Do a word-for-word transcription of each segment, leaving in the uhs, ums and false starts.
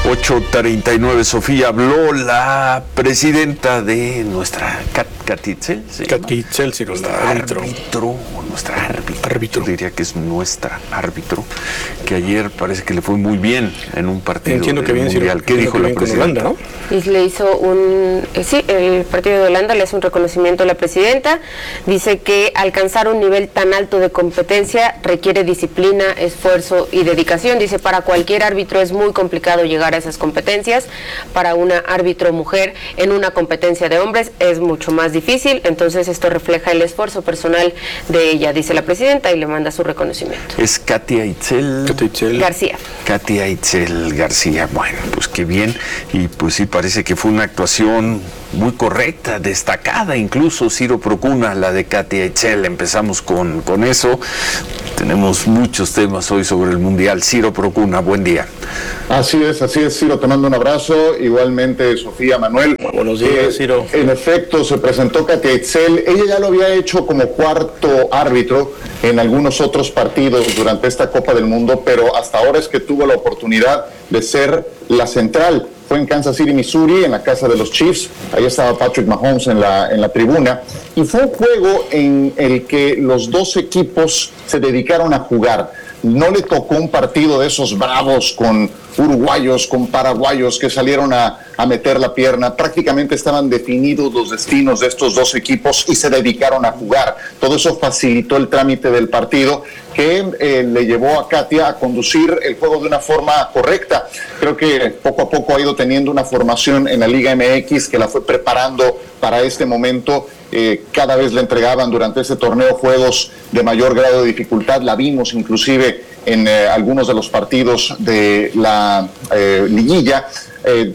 ocho treinta y nueve, Sofía, habló la presidenta de nuestra Cat, Katia Itzel. Katia Itzel, sí, nuestra árbitro. árbitro. Nuestra árbitro. árbitro. Yo diría que es nuestra árbitro, que ayer parece que le fue muy bien en un partido Entiendo del que bien, Mundial. Sí, ¿Qué dijo la presidenta? Holanda, ¿no? Y le hizo un... Eh, sí, el partido de Holanda le hace un reconocimiento a la presidenta. Dice que alcanzar un nivel tan alto de competencia requiere disciplina, esfuerzo y dedicación. Dice, para cualquier árbitro es muy complicado llegar a esas competencias. Para una árbitro mujer en una competencia de hombres es mucho más difícil. Entonces esto refleja el esfuerzo personal de ella, dice la presidenta, y le manda su reconocimiento. Es Katia Itzel, Katia Itzel García. Katia Itzel García. Bueno, pues qué bien. Y pues sí, parece que fue una actuación muy correcta, destacada incluso, Ciro Procuna, la de Katia Itzel. Empezamos con, con eso. Tenemos muchos temas hoy sobre el Mundial. Ciro Procuna, buen día. Así es, así es, Ciro, te mando un abrazo. Igualmente, Sofía, Manuel. Muy buenos días, eh, Ciro. En efecto, se presentó Katia Itzel. Ella ya lo había hecho como cuarto árbitro en algunos otros partidos durante esta Copa del Mundo, pero hasta ahora es que tuvo la oportunidad de ser la central. Fue en Kansas City, Missouri, en la casa de los Chiefs. Ahí estaba Patrick Mahomes en la, en la tribuna. Y fue un juego en el que los dos equipos se dedicaron a jugar. No le tocó un partido de esos bravos con uruguayos, con paraguayos que salieron a, a meter la pierna. Prácticamente estaban definidos los destinos de estos dos equipos y se dedicaron a jugar. Todo eso facilitó el trámite del partido, que eh, le llevó a Katia a conducir el juego de una forma correcta. Creo que poco a poco ha ido teniendo una formación en la Liga M X que la fue preparando para este momento. Eh, cada vez le entregaban durante este torneo juegos de mayor grado de dificultad. La vimos inclusive en eh, algunos de los partidos de la eh, liguilla, eh,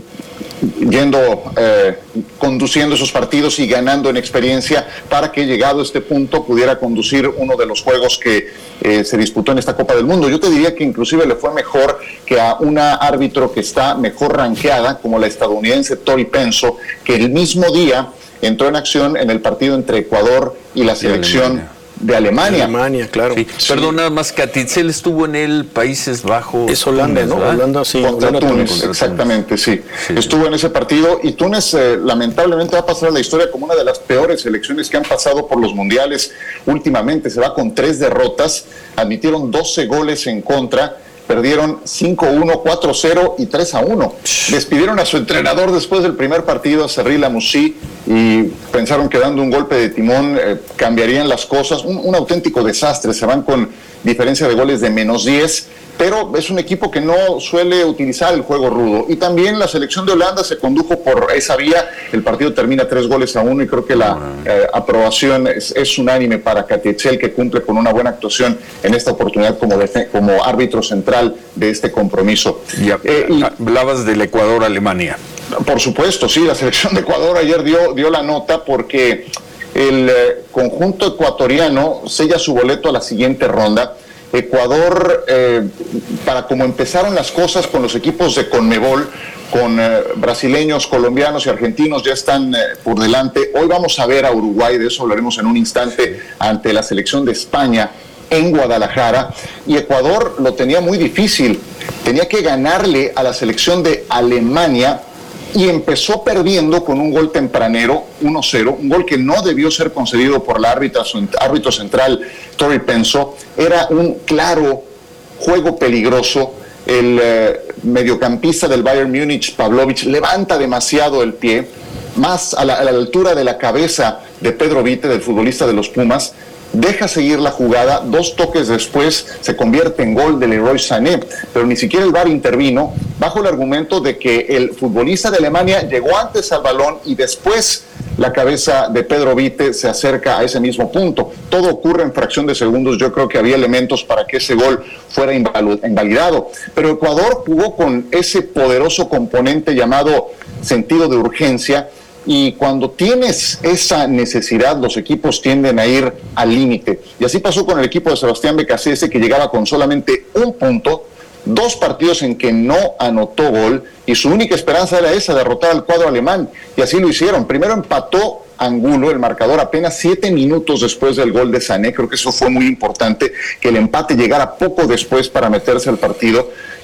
yendo, eh, conduciendo esos partidos y ganando en experiencia para que, llegado a este punto, pudiera conducir uno de los juegos que eh, se disputó en esta Copa del Mundo. Yo te diría que inclusive le fue mejor que a una árbitro que está mejor rankeada, como la estadounidense Tori Penso, que el mismo día entró en acción en el partido entre Ecuador y la selección de Alemania. Alemania, claro. Sí. Sí. Perdón, nada más, Katia Itzel estuvo en el Países Bajos. Es Holanda, ¿no? ¿verdad? Holanda, sí. Contra Holanda, Túnez, contra exactamente, sí. Sí. Estuvo en ese partido y Túnez eh, lamentablemente va a pasar a la historia como una de las peores selecciones que han pasado por los mundiales últimamente. Se va con tres derrotas, admitieron doce goles en contra, perdieron cinco uno, cuatro cero y tres a uno. Despidieron a su entrenador después del primer partido, a Cyril Lamouchi, y pensaron que dando un golpe de timón eh, cambiarían las cosas. Un, un auténtico desastre. Se van con diferencia de goles de menos diez, pero es un equipo que no suele utilizar el juego rudo. Y también la selección de Holanda se condujo por esa vía. El partido termina tres goles a uno y creo que la eh, aprobación es, es unánime para Katia Itzel, que cumple con una buena actuación en esta oportunidad como, def- como árbitro central de este compromiso. Y, Eh, y hablabas del Ecuador-Alemania. por supuesto, sí, la selección de Ecuador ayer dio, dio la nota porque el eh, conjunto ecuatoriano sella su boleto a la siguiente ronda. Ecuador, eh, para como empezaron las cosas con los equipos de Conmebol, con eh, brasileños, colombianos y argentinos ya están eh, por delante. Hoy vamos a ver a Uruguay, de eso hablaremos en un instante, ante la selección de España en Guadalajara. Y Ecuador lo tenía muy difícil, tenía que ganarle a la selección de Alemania y empezó perdiendo con un gol tempranero, uno cero, un gol que no debió ser concedido por la árbitra, árbitro central Tori Penso. Era un claro juego peligroso. El eh, mediocampista del Bayern Múnich, Pavlovic, levanta demasiado el pie, más a la, a la altura de la cabeza de Pedro Vite, del futbolista de los Pumas. Deja seguir la jugada, dos toques después se convierte en gol de Leroy Sané, pero ni siquiera el V A R intervino, bajo el argumento de que el futbolista de Alemania llegó antes al balón y después la cabeza de Pedro Vite se acerca a ese mismo punto. Todo ocurre en fracción de segundos. Yo creo que había elementos para que ese gol fuera invalidado, pero Ecuador jugó con ese poderoso componente llamado sentido de urgencia. Y cuando tienes esa necesidad, los equipos tienden a ir al límite. Y así pasó con el equipo de Sebastián Becasese, que llegaba con solamente un punto, dos partidos en que no anotó gol, y su única esperanza era esa, derrotar al cuadro alemán. Y así lo hicieron. Primero empató Angulo, el marcador, apenas siete minutos después del gol de Sané. Creo que eso fue muy importante, que el empate llegara poco después para meterse al partido.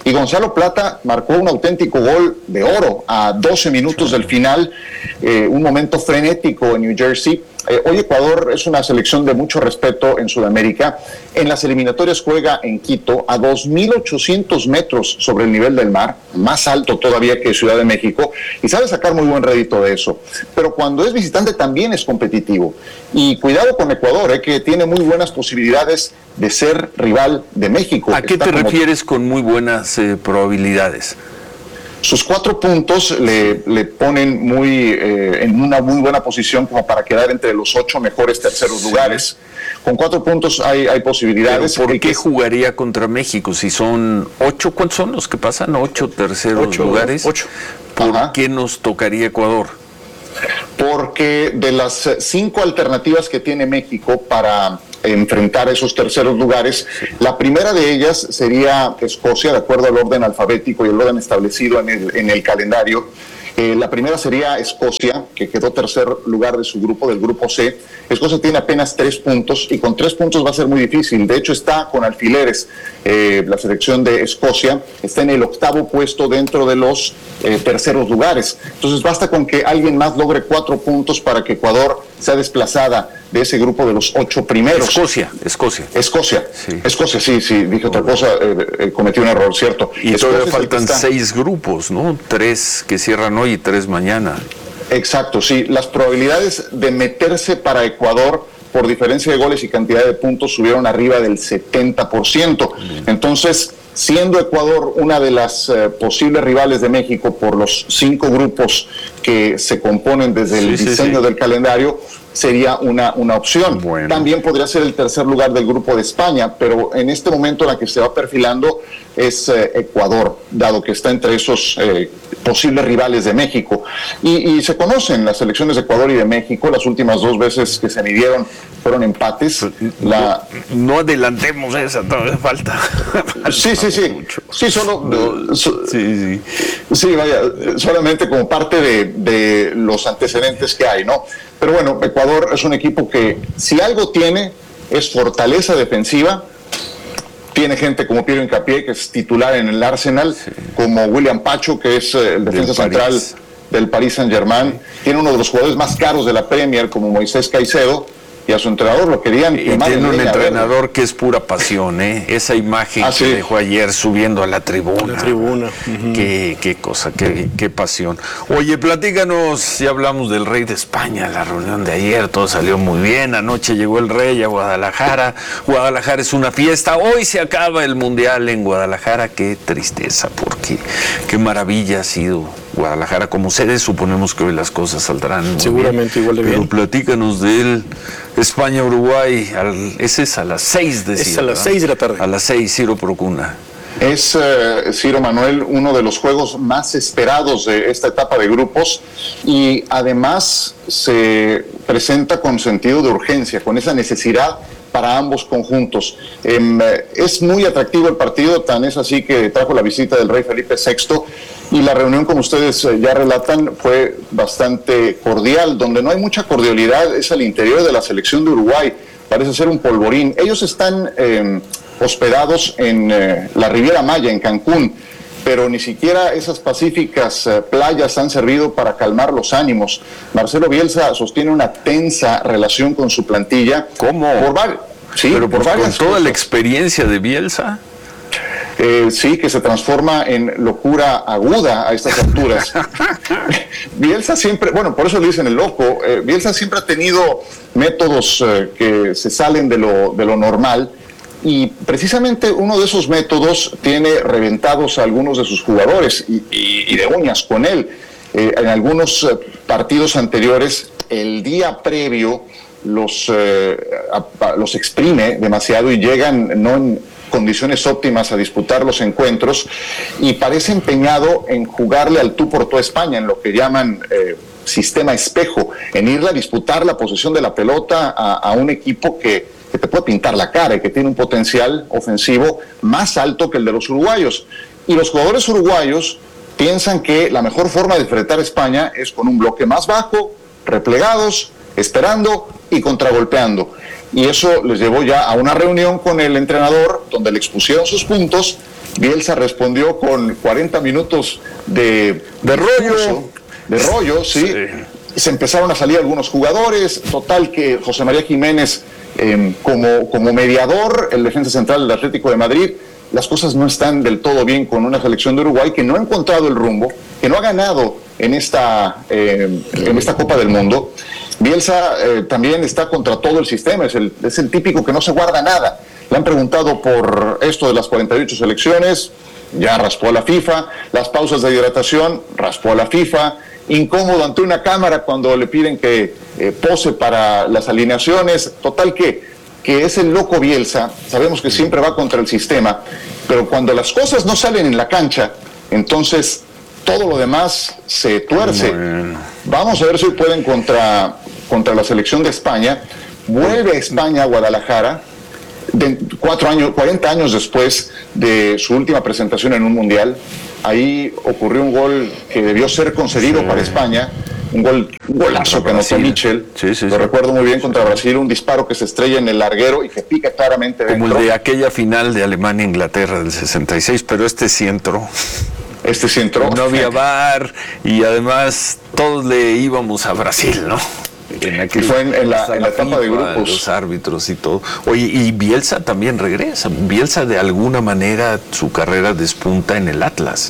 Y Gonzalo Plata marcó un auténtico gol de oro a doce minutos del final, eh, un momento frenético en New Jersey. Eh, hoy Ecuador es una selección de mucho respeto en Sudamérica. En las eliminatorias juega en Quito a dos mil ochocientos metros sobre el nivel del mar, más alto todavía que Ciudad de México, y sabe sacar muy buen rédito de eso. Pero cuando es visitante también es competitivo. Y cuidado con Ecuador, eh, que tiene muy buenas posibilidades de ser rival de México. ¿A qué Está te como... refieres con muy buenas eh, probabilidades? Sus cuatro puntos le, le ponen muy eh, en una muy buena posición como para quedar entre los ocho mejores terceros sí. lugares. Con cuatro puntos hay, hay posibilidades. ¿Pero por qué que... jugaría contra México? Si son ocho, ¿cuántos son los que pasan? ¿Ocho terceros ocho, lugares? Ocho. ¿Por Ajá. qué nos tocaría Ecuador? Porque de las cinco alternativas que tiene México para enfrentar esos terceros lugares, sí. la primera de ellas sería Escocia, de acuerdo al orden alfabético y el orden establecido en el, en el calendario. Eh, la primera sería Escocia, que quedó tercer lugar de su grupo, del grupo C. Escocia tiene apenas tres puntos y con tres puntos va a ser muy difícil. De hecho, está con alfileres. Eh, la selección de Escocia está en el octavo puesto dentro de los eh, terceros lugares. Entonces, basta con que alguien más logre cuatro puntos para que Ecuador sea desplazada de ese grupo de los ocho primeros. Escocia, Escocia. Escocia, sí. Escocia, sí, sí, dije otra cosa, eh, eh, cometí un error, ¿cierto? Y Escocia todavía faltan está... seis grupos, ¿no? Tres que cierran hoy y tres mañana. Exacto, sí. Las probabilidades de meterse para Ecuador por diferencia de goles y cantidad de puntos subieron arriba del setenta por ciento. Entonces, siendo Ecuador una de las eh, posibles rivales de México por los cinco grupos que se componen desde el sí, diseño sí, sí. del calendario, sería una, una opción. Bueno. También podría ser el tercer lugar del grupo de España, pero en este momento la que se va perfilando es eh, Ecuador, dado que está entre esos eh, posibles rivales de México. Y, y se conocen las selecciones de Ecuador y de México, las últimas dos veces que se midieron fueron empates. La... No, no adelantemos esa, todavía falta. Sí, sí, sí. Mucho. Sí, solo... No, so, sí, sí. Sí, vaya, solamente como parte de, de los antecedentes que hay, ¿no? Pero bueno, Ecuador es un equipo que si algo tiene es fortaleza defensiva. Tiene gente como Piero Hincapié, que es titular en el Arsenal, sí. como William Pacho, que es el defensa central del Paris Saint-Germain. Sí. Tiene uno de los jugadores más caros de la Premier, como Moisés Caicedo, y a su entrenador lo querían. Y tiene un entrenador verde. Que es pura pasión, ¿eh? Esa imagen ah, que sí. dejó ayer subiendo a la tribuna. La tribuna. Uh-huh. Qué, qué cosa, qué, qué pasión. Oye, platícanos, ya hablamos del rey de España, la reunión de ayer, todo salió muy bien. Anoche llegó el rey a Guadalajara. Guadalajara es una fiesta. Hoy se acaba el mundial en Guadalajara. Qué tristeza, porque qué maravilla ha sido Guadalajara como sede. Suponemos que hoy las cosas saldrán muy seguramente bien, igual de bien. Pero platícanos de él. España-Uruguay, ese es a las seis, decía. Es a las seis de la tarde. A las seis, Ciro Procuna. Es, uh, Ciro Manuel, uno de los juegos más esperados de esta etapa de grupos y además se presenta con sentido de urgencia, con esa necesidad para ambos conjuntos. Eh, es muy atractivo el partido, tan es así que trajo la visita del rey Felipe sexto y la reunión, como ustedes eh, ya relatan, fue bastante cordial. Donde no hay mucha cordialidad es al interior de la selección de Uruguay, parece ser un polvorín. Ellos están eh, hospedados en eh, la Riviera Maya, en Cancún, pero ni siquiera esas pacíficas eh, playas han servido para calmar los ánimos. Marcelo Bielsa sostiene una tensa relación con su plantilla. ¿Cómo? Por var- sí, pero por pues varias con toda cosas. La experiencia de Bielsa. Eh, sí, que se transforma en locura aguda a estas alturas. Bielsa siempre, bueno, por eso le dicen el loco, eh, Bielsa siempre ha tenido métodos eh, que se salen de lo, de lo normal y precisamente uno de esos métodos tiene reventados a algunos de sus jugadores y, y, y de uñas con él. Eh, en algunos eh, partidos anteriores, el día previo los, eh, a, a, los exprime demasiado y llegan no en condiciones óptimas a disputar los encuentros y parece empeñado en jugarle al tú por tú a España, en lo que llaman eh, sistema espejo, en irle a disputar la posesión de la pelota a, a un equipo que, que te puede pintar la cara y que tiene un potencial ofensivo más alto que el de los uruguayos. Y los jugadores uruguayos piensan que la mejor forma de enfrentar a España es con un bloque más bajo, replegados, esperando y contragolpeando. Y eso les llevó ya a una reunión con el entrenador donde le expusieron sus puntos Bielsa respondió con cuarenta minutos de, de rollo. De rollo, sí. sí. Se empezaron a salir algunos jugadores. Total que José María Jiménez, eh, como, como mediador, el defensa central del Atlético de Madrid, las cosas no están del todo bien con una selección de Uruguay que no ha encontrado el rumbo, que no ha ganado en esta, eh, en esta Copa del Mundo. Bielsa eh, también está contra todo el sistema, es el, es el típico que no se guarda nada. Le han preguntado por esto de las cuarenta y ocho selecciones, ya raspó a la FIFA, las pausas de hidratación, raspó a la FIFA, incómodo ante una cámara cuando le piden que eh, pose para las alineaciones, total que, que es el loco Bielsa, sabemos que siempre va contra el sistema, pero cuando las cosas no salen en la cancha, entonces todo lo demás se tuerce. Bueno. Vamos a ver si pueden contra, contra la selección de España. Vuelve España a Guadalajara, de cuatro años, cuarenta años después de su última presentación en un mundial. Ahí ocurrió un gol que debió ser concedido sí. para España, un gol, un golazo que anotó Michel, sí, sí, lo sí. recuerdo muy bien, contra Brasil, un disparo que se estrella en el larguero y que pica claramente dentro. Como el de aquella final de Alemania-Inglaterra del sesenta y seis, pero este sí entró. Este sí entró. No había V A R y además todos le íbamos a Brasil, ¿no? En aquel, y fue en, en, la, en la etapa de grupos. Los árbitros y todo. Oye, y Bielsa también regresa. Bielsa de alguna manera su carrera despunta en el Atlas.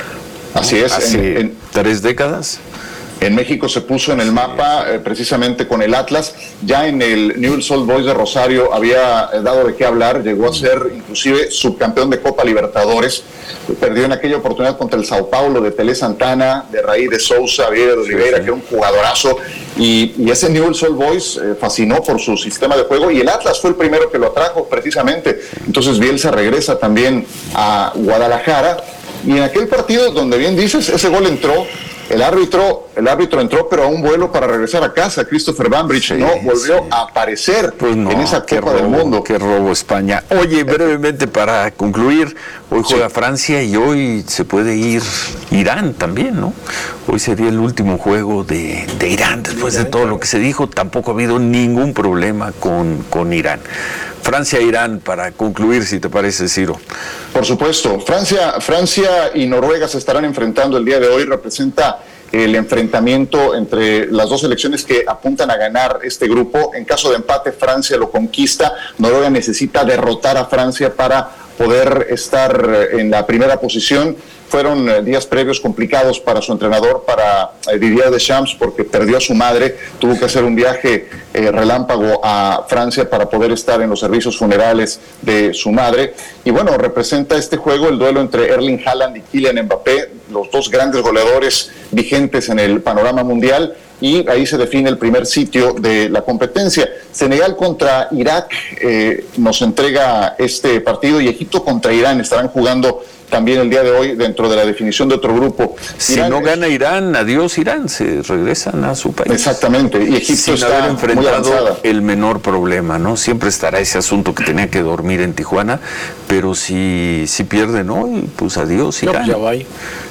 Así es. Hace en, en, tres décadas. En México se puso en el mapa eh, precisamente con el Atlas. Ya en el Newell's Old Boys de Rosario había eh, dado de qué hablar. Llegó a ser inclusive subcampeón de Copa Libertadores. Perdió en aquella oportunidad contra el Sao Paulo de Pelé Santana, de Raí de Sousa, Vieira de Oliveira, sí, sí. que era un jugadorazo. Y, y ese Newell's Old Boys eh, fascinó por su sistema de juego. Y el Atlas fue el primero que lo atrajo precisamente. Entonces Bielsa regresa también a Guadalajara. Y en aquel partido donde bien dices, ese gol entró. El árbitro, el árbitro entró, pero a un vuelo para regresar a casa. Christopher Bambridge sí, no volvió sí. a aparecer pues no, en esa Copa robo, del Mundo. Qué robo España. Oye, brevemente para concluir, hoy juega sí. Francia y hoy se puede ir Irán también, ¿no? Hoy sería el último juego de, de Irán. Después de todo lo que se dijo, tampoco ha habido ningún problema con, con Irán. Francia-Irán, para concluir, si te parece, Ciro. Por supuesto. Francia, Francia y Noruega se estarán enfrentando el día de hoy. Representa el enfrentamiento entre las dos selecciones que apuntan a ganar este grupo. En caso de empate, Francia lo conquista. Noruega necesita derrotar a Francia para poder estar en la primera posición. Fueron eh, días previos complicados para su entrenador, para eh, Didier Deschamps, porque perdió a su madre, tuvo que hacer un viaje eh, relámpago a Francia para poder estar en los servicios funerales de su madre. Y bueno, representa este juego el duelo entre Erling Haaland y Kylian Mbappé, los dos grandes goleadores vigentes en el panorama mundial, y ahí se define el primer sitio de la competencia. Senegal contra Irak eh, nos entrega este partido, y Egipto contra Irán estarán jugando también el día de hoy dentro de la definición de otro grupo. Si Irán no es... gana Irán, adiós Irán, se regresan a su país. Exactamente, y Egipto sin está haber enfrentado muy avanzada. El menor problema, ¿no? Siempre estará ese asunto que tenía que dormir en Tijuana, pero si, si pierden hoy, pues adiós Irán. No, ya va.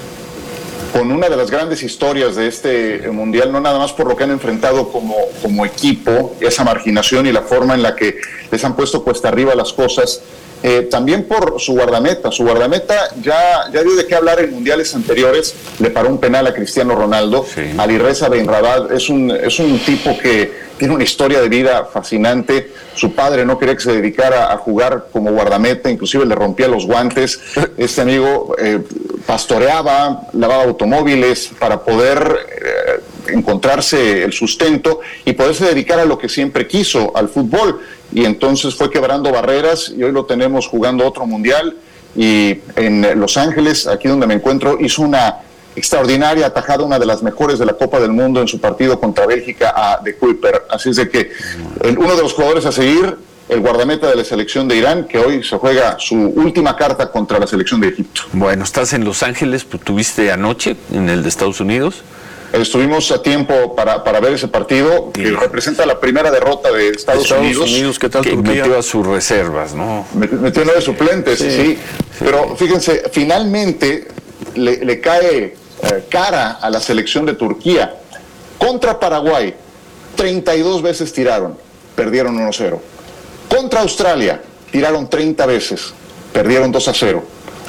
Con una de las grandes historias de este mundial, no nada más por lo que han enfrentado como, como equipo, esa marginación y la forma en la que les han puesto cuesta arriba las cosas, eh, también por su guardameta. Su guardameta ya, ya dio de qué hablar en mundiales anteriores, le paró un penal a Cristiano Ronaldo. Sí. Alireza Benrabad es un, es un tipo que tiene una historia de vida fascinante. Su padre no quería que se dedicara a jugar como guardameta, inclusive le rompía los guantes. Este amigo eh, pastoreaba, lavaba automóviles para poder eh, encontrarse el sustento y poderse dedicar a lo que siempre quiso, al fútbol. Y entonces fue quebrando barreras y hoy lo tenemos jugando otro mundial. Y en Los Ángeles, aquí donde me encuentro, hizo una extraordinaria atajada, una de las mejores de la Copa del Mundo en su partido contra Bélgica a De Kuyper. Así es de que el, uno de los jugadores a seguir, el guardameta de la selección de Irán, que hoy se juega su última carta contra la selección de Egipto. Bueno, estás en Los Ángeles, pues, ¿tuviste anoche en el de Estados Unidos? Estuvimos a tiempo para, para ver ese partido, que sí. representa la primera derrota de Estados, Estados Unidos. Unidos. ¿Qué tal que Turquía? Metió a sus reservas, ¿no? Metió nueve suplentes, sí. sí. sí. Pero fíjense, finalmente le, le cae eh, cara a la selección de Turquía. Contra Paraguay, treinta y dos veces tiraron, perdieron uno a cero. Contra Australia, tiraron treinta veces, perdieron dos a cero.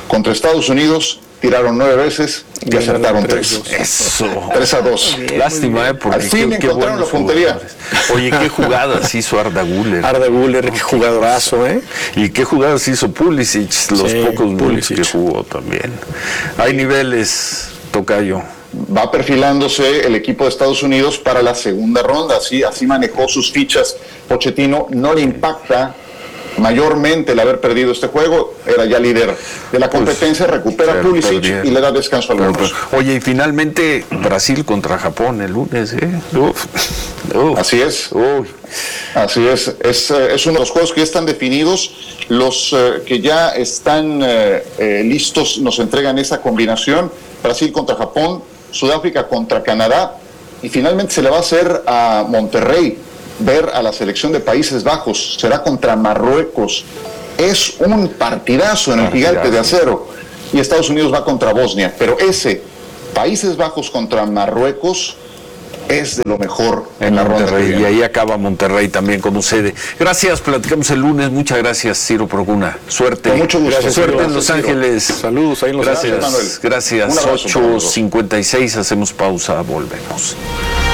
Contra Estados Unidos tiraron nueve veces y acertaron tres. Eso. tres a dos. Lástima, ¿eh? Porque al fin qué, qué encontraron la buenos puntería. jugadores. Oye, qué jugadas hizo Arda Güler. Arda Güler, qué jugadorazo, ¿eh? Y qué jugadas hizo Pulisic, los Sí, pocos minutos Pulisic. que jugó también. Hay niveles, tocayo. Va perfilándose el equipo de Estados Unidos para la segunda ronda. Así, así manejó sus fichas Pochettino. No le impacta mayormente el haber perdido este juego. Era ya líder de la competencia, Pues, recupera pero Pulisic perdieron. y le da descanso al Pero, Ramos. pero, oye, y finalmente Brasil contra Japón el lunes, ¿eh? Uf, uf, Así es. uy. Así es, es, eh, es uno de los juegos que ya están definidos. Los eh, que ya están eh, eh, listos nos entregan esa combinación: Brasil contra Japón, Sudáfrica contra Canadá, y finalmente se le va a hacer a Monterrey ver a la selección de Países Bajos. Será contra Marruecos. Es un partidazo en el Partidazo. Gigante de Acero, y Estados Unidos va contra Bosnia, pero ese Países Bajos contra Marruecos es de lo mejor en la ronda que Monterrey, y viene. ahí acaba Monterrey también como sede. Gracias, platicamos el lunes. Muchas gracias, Ciro Procuna. Suerte. Con mucho gusto. Gracias, suerte Ciro. en Los Gracias, Ciro. Ángeles. Saludos ahí en Los Gracias, Ángeles, Manuel. gracias. Un abrazo para ocho los dos. cincuenta y seis, hacemos pausa, volvemos.